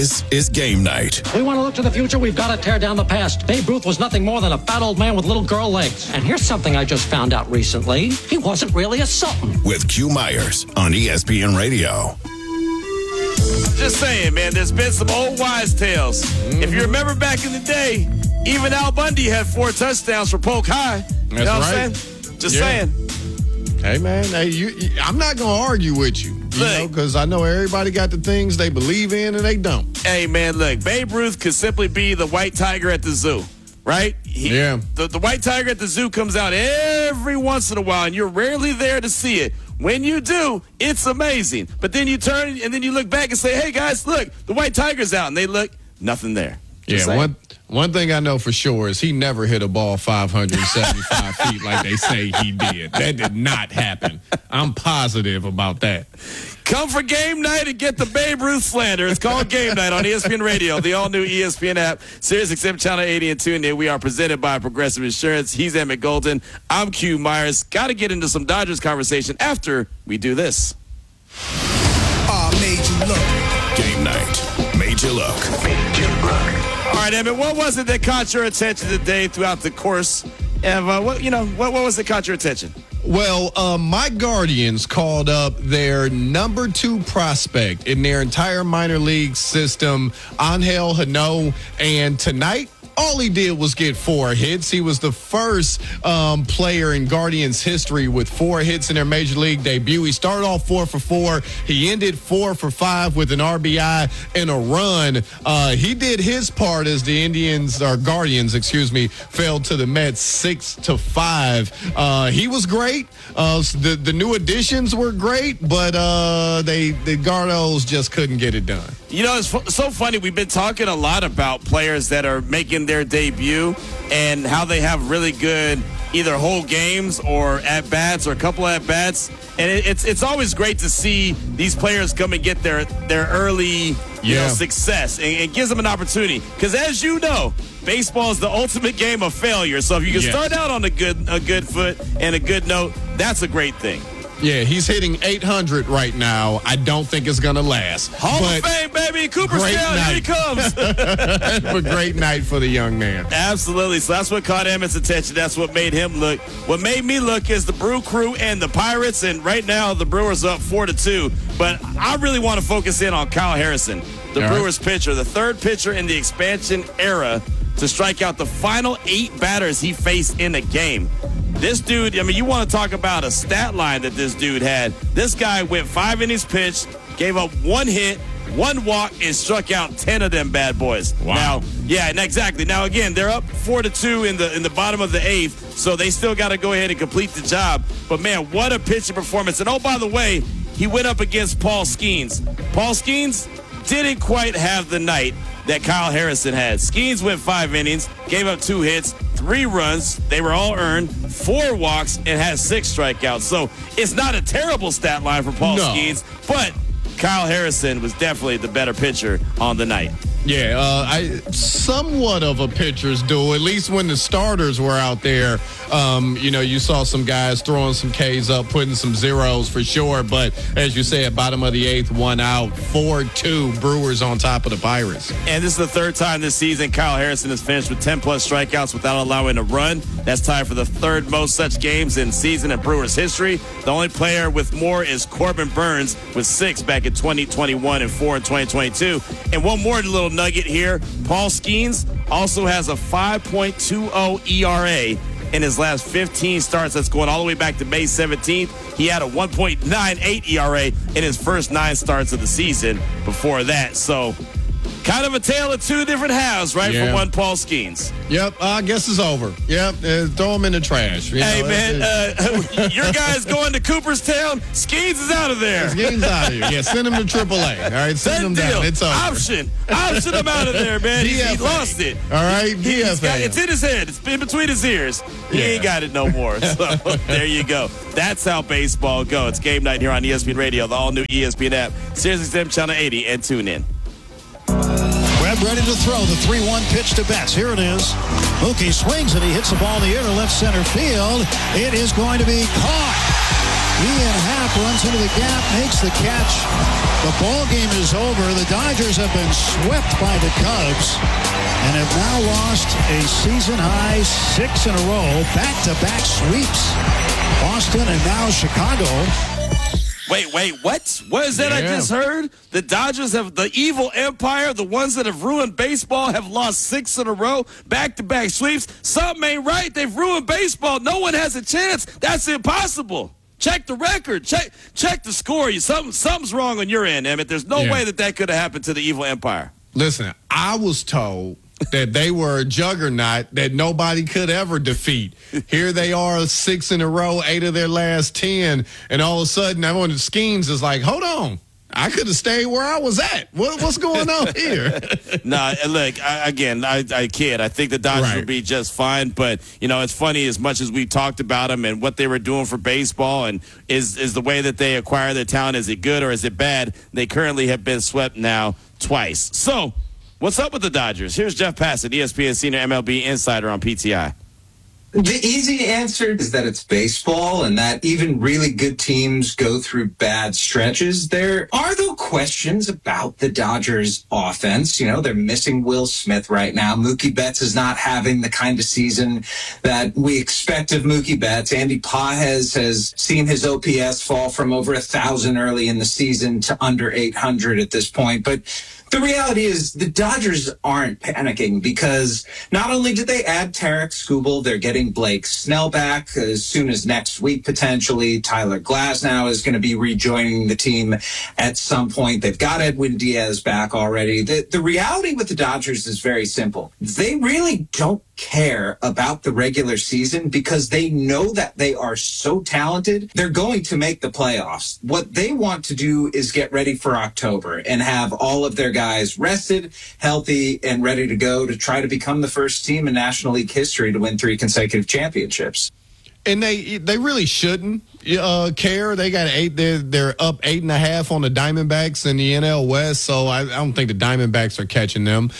This is Game Night. We want to look to the future. We've got to tear down the past. Babe Ruth was nothing more than a fat old man with little girl legs. And here's something I just found out recently. He wasn't really a Sultan. With Q Myers on ESPN Radio. Just saying, man, there's been some old wise tales. If you remember back in the day, even Al Bundy had 4 touchdowns for Polk High. You know what I'm saying? Just saying. Hey, man, I'm not going to argue with you. Because I know everybody got the things they believe in and they don't. Hey, man, look, Babe Ruth could simply be the white tiger at the zoo, right? The white tiger at the zoo comes out every once in a while, and you're rarely there to see it. When you do, it's amazing. But then you turn and then you look back and say, hey, guys, look, the white tiger's out. And they look, nothing there. One thing I know for sure is he never hit a ball 575 feet like they say he did. That did not happen. I'm positive about that. Come for Game Night and get the Babe Ruth slander. It's called Game Night on ESPN Radio, the all-new ESPN app, SiriusXM Channel 80 and TuneIn. We are presented by Progressive Insurance. He's Emmett Golden. I'm Q Myers. Got to get into some Dodgers conversation after we do this. Made you look. Game Night. Made you look. Made you look. All right, Emmett, what was it that caught your attention today throughout the course? And what was it caught your attention? Well, my Guardians called up their number 2 prospect in their entire minor league system, Angel Hano, and tonight, all he did was get 4 hits. He was the first player in Guardians history with 4 hits in their major league debut. He started off 4 for 4. He ended 4 for 5 with an RBI and a run. He did his part as the Guardians, fell to the Mets 6-5. He was great. The new additions were great, but the Gardos just couldn't get it done. You know, it's so funny. We've been talking a lot about players that are making their debut and how they have really good either whole games or at-bats or a couple at-bats. And it's always great to see these players come and get their early success. And it gives them an opportunity. Because as you know, baseball is the ultimate game of failure. So if you can start out on a good foot and a good note, that's a great thing. Yeah, he's hitting 800 right now. I don't think it's going to last. Hall of Fame, baby. Cooperstown, here he comes. A great night for the young man. Absolutely. So that's what caught Emmett's attention. That's what made him look. What made me look is the Brew Crew and the Pirates. And right now, the Brewers up 4-2. But I really want to focus in on Kyle Harrison, the Brewers pitcher, the 3rd pitcher in the expansion era to strike out the final 8 batters he faced in a game. This dude, you want to talk about a stat line that this dude had. This guy went 5 innings pitched, gave up 1 hit, 1 walk, and struck out 10 of them bad boys. Wow. Exactly. Now, again, they're up 4-2 in the bottom of the 8th, so they still got to go ahead and complete the job. But, man, what a pitching performance. And, oh, by the way, he went up against Paul Skeens. Paul Skeens didn't quite have the night that Kyle Harrison had. Skeens went 5 innings, gave up 2 hits, 3 runs. They were all earned, 4 walks, and had 6 strikeouts. So it's not a terrible stat line for Paul Skeens, but Kyle Harrison was definitely the better pitcher on the night. Yeah, somewhat of a pitcher's duel, at least when the starters were out there. You saw some guys throwing some Ks up, putting some zeros for sure. But as you said, bottom of the 8th, 1 out, 4-2, Brewers on top of the Pirates. And this is the 3rd time this season Kyle Harrison has finished with 10-plus strikeouts without allowing a run. That's tied for the 3rd most such games in season in Brewers history. The only player with more is Corbin Burns with 6 back in 2021 and 4 in 2022. And one more little nugget here. Paul Skeens also has a 5.20 ERA in his last 15 starts. That's going all the way back to May 17th. He had a 1.98 ERA in his first 9 starts of the season before that. So kind of a tale of 2 different halves, right, for one Paul Skeens. Yep, I guess it's over. Yep, throw him in the trash. Hey, man, your guy's going to Cooperstown. Skeens is out of there. Skeens out of here. Yeah, send him to AAA. All right, send him down. It's over. Option him out of there, man. He lost it. All right, it's in his head. It's in between his ears. He ain't got it no more. So there you go. That's how baseball goes. It's Game Night here on ESPN Radio, the all-new ESPN app, SiriusXM Channel 80, and tune in. Webb ready to throw the 3-1 pitch to Betts. Here it is. Mookie swings and he hits the ball in the air to left center field. It is going to be caught. Ian Happ runs into the gap, makes the catch. The ball game is over. The Dodgers have been swept by the Cubs and have now lost a season-high 6 in a row, back-to-back sweeps. Boston and now Chicago. Wait, what? What is that I just heard? The Dodgers have, the evil empire, the ones that have ruined baseball, have lost 6 in a row, back-to-back sweeps. Something ain't right. They've ruined baseball. No one has a chance. That's impossible. Check the record. Check the score. Something's wrong on your end, Emmett. There's no way that could have happened to the evil empire. Listen, I was told that they were a juggernaut that nobody could ever defeat. Here they are, 6 in a row, 8 of their last 10, and all of a sudden, everyone at Skeens is like, hold on. I could have stayed where I was at. What's going on here? Nah, look, I kid. I think the Dodgers will be just fine. But, it's funny, as much as we talked about them and what they were doing for baseball and is the way that they acquire their talent, is it good or is it bad? They currently have been swept now twice. So, what's up with the Dodgers? Here's Jeff Passan, ESPN Senior MLB Insider on PTI. The easy answer is that it's baseball and that even really good teams go through bad stretches. There are, though, questions about the Dodgers offense. They're missing Will Smith right now. Mookie Betts is not having the kind of season that we expect of Mookie Betts. Andy Pages has seen his OPS fall from over 1,000 early in the season to under 800 at this point. But the reality is the Dodgers aren't panicking because not only did they add Tarek Skubal, they're getting Blake Snell back as soon as next week, potentially. Tyler Glasnow is going to be rejoining the team at some point. They've got Edwin Diaz back already. The reality with the Dodgers is very simple. They really don't care about the regular season because they know that they are so talented. They're going to make the playoffs. What they want to do is get ready for October and have all of their guys rested, healthy, and ready to go to try to become the first team in National League history to win 3 consecutive championships. And they really shouldn't care. They got 8. They're up 8.5 on the Diamondbacks in the NL West. So I don't think the Diamondbacks are catching them.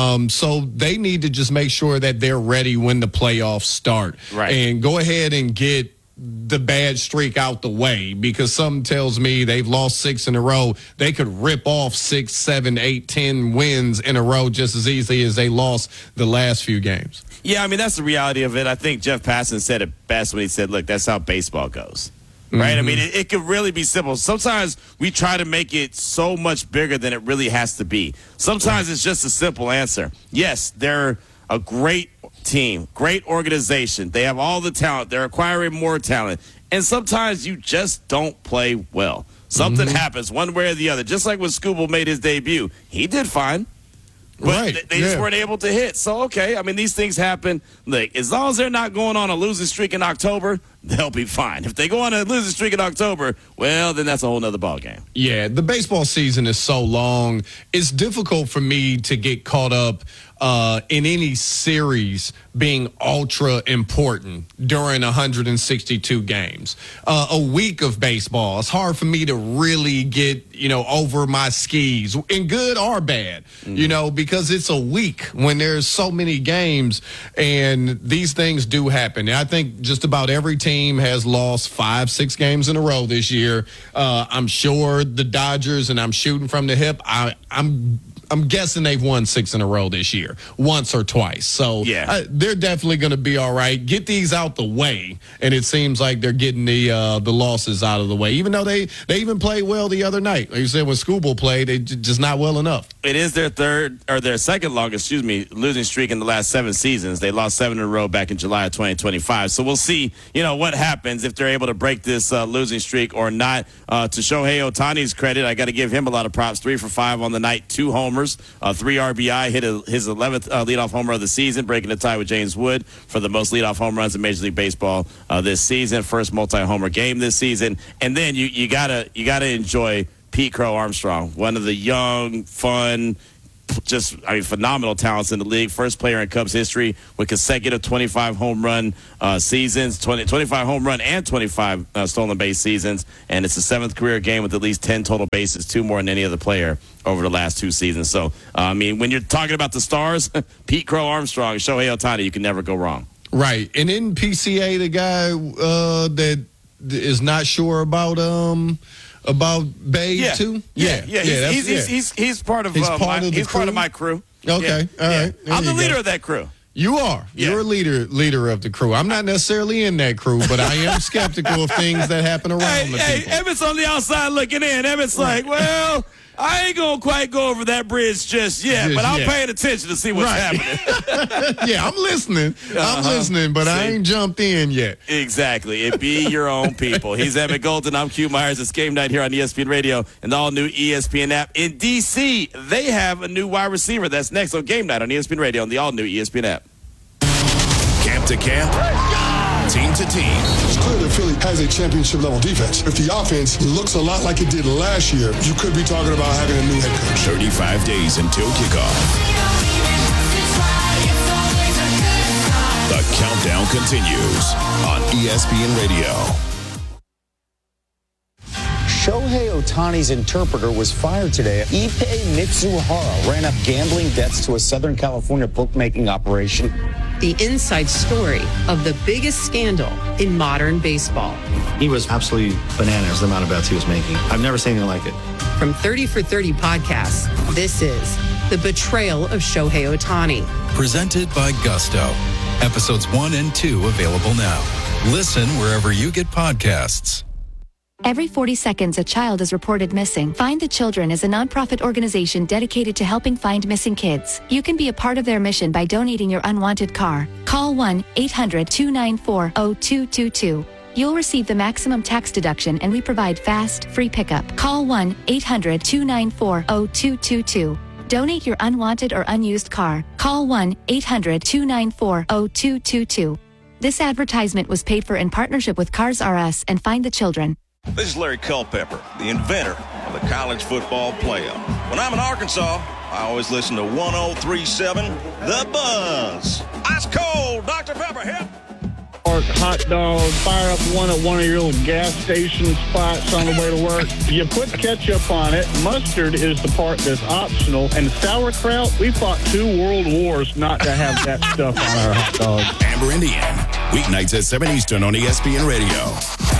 So they need to just make sure that they're ready when the playoffs start. Right. And go ahead and get the bad streak out the way, because something tells me they've lost 6 in a row. They could rip off 6, 7, 8, 10 wins in a row just as easily as they lost the last few games. Yeah, I mean, that's the reality of it. I think Jeff Passan said it best when he said, look, that's how baseball goes. Right? Mm-hmm. I mean, it could really be simple. Sometimes we try to make it so much bigger than it really has to be. Sometimes it's just a simple answer. Yes, they're a great team, great organization. They have all the talent. They're acquiring more talent. And sometimes you just don't play well. Something happens one way or the other. Just like when Skubal made his debut. He did fine. But they just weren't able to hit. So, okay, I mean, these things happen. Like, as long as they're not going on a losing streak in October, they'll be fine. If they go on a losing streak in October, well, then that's a whole nother ballgame. Yeah, the baseball season is so long. It's difficult for me to get caught up in any series being ultra important during 162 games. A week of baseball, it's hard for me to really get, over my skis, in good or bad, because it's a week when there's so many games, and these things do happen. I think just about every team has lost 5, 6 games in a row this year. I'm sure the Dodgers, and I'm shooting from the hip, I'm guessing they've won 6 in a row this year, once or twice. So they're definitely going to be all right. Get these out the way, and it seems like they're getting the losses out of the way, even though they even played well the other night. Like you said, when Skubal played, they just not well enough. It is their second longest, losing streak in the last 7 seasons. They lost 7 in a row back in July of 2025. So we'll see, what happens if they're able to break this losing streak or not. To Shohei Ohtani's credit, I got to give him a lot of props. 3 for 5 on the night, 2 homers. 3 RBI, hit his 11th leadoff homer of the season, breaking the tie with James Wood for the most leadoff home runs in Major League Baseball this season. First multi-homer game this season. And then you gotta enjoy Pete Crow Armstrong, one of the young, fun, phenomenal talents in the league. First player in Cubs history with consecutive 25 home run seasons, 25 home run and 25 stolen base seasons. And it's the 7th career game with at least 10 total bases, 2 more than any other player over the last 2 seasons. So, when you're talking about the stars, Pete Crow Armstrong, Shohei Ohtani, you can never go wrong. Right. And in PCA, the guy is not sure about Babe too. He's part of part of my crew. Okay, all right. I'm the leader of that crew. You are. Yeah. You're a leader of the crew. I'm not necessarily in that crew, but I am skeptical of things that happen around the people. Emmett's on the outside looking in. Emmett's like, well, I ain't going to quite go over that bridge just yet, but I'm paying attention to see what's happening. Yeah, I'm listening. I'm listening, but I ain't jumped in yet. Exactly. It be your own people. He's Emmett Golden. I'm Q Myers. It's game night here on ESPN Radio and the all-new ESPN app. In D.C., they have a new wide receiver. That's next on game night on ESPN Radio and the all-new ESPN app. Camp to camp, team to team. It's clear that Philly has a championship-level defense. If the offense looks a lot like it did last year, you could be talking about having a new head coach. 35 days until kickoff. The countdown continues on ESPN Radio. Shohei Ohtani's interpreter was fired today. Ippei Mitsuhara ran up gambling debts to a Southern California bookmaking operation. The inside story of the biggest scandal in modern baseball. He was absolutely bananas, the amount of bets he was making. I've never seen anything like it. From 30 for 30 podcasts, this is The Betrayal of Shohei Ohtani. Presented by Gusto. Episodes 1 and 2 available now. Listen wherever you get podcasts. Every 40 seconds, a child is reported missing. Find the Children is a nonprofit organization dedicated to helping find missing kids. You can be a part of their mission by donating your unwanted car. Call 1-800-294-0222. You'll receive the maximum tax deduction, and we provide fast, free pickup. Call 1-800-294-0222. Donate your unwanted or unused car. Call 1-800-294-0222. This advertisement was paid for in partnership with Cars R Us and Find the Children. This is Larry Culpepper, the inventor of the college football playoff. When I'm in Arkansas, I always listen to 103.7 The Buzz. Ice cold, Dr. Pepper, hip. Hot dog, fire up one at one of your little gas station spots on the way to work. You put ketchup on it. Mustard is the part that's optional. And sauerkraut, we fought 2 world wars not to have that stuff on our hot dog. Amber Indian, weeknights at 7 Eastern on ESPN Radio.